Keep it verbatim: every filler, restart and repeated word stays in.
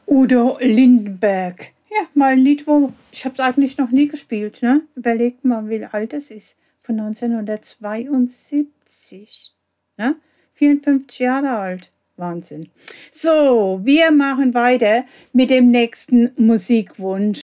Udo Lindenberg. Ja, mal ein Lied, wo ich habe es eigentlich noch nie gespielt. Ne? Überlegt mal, wie alt es ist. Von neunzehnhundertzweiundsiebzig. Ne? vierundfünfzig Jahre alt. Wahnsinn. So, wir machen weiter mit dem nächsten Musikwunsch.